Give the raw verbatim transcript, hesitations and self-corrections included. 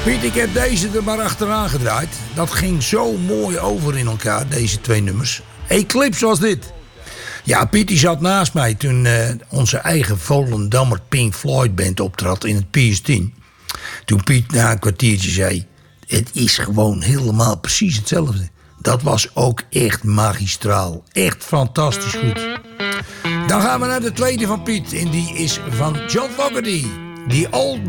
Piet, ik heb deze er maar achteraan gedraaid. Dat ging zo mooi over in elkaar, deze twee nummers. Eclipse was dit. Ja, Piet die zat naast mij toen uh, onze eigen Volendammer Pink Floyd band optrad in het P S tien. Toen Piet na een kwartiertje zei... het is gewoon helemaal precies hetzelfde. Dat was ook echt magistraal. Echt fantastisch goed. Dan gaan we naar de tweede van Piet. En die is van John Fogerty. Die Old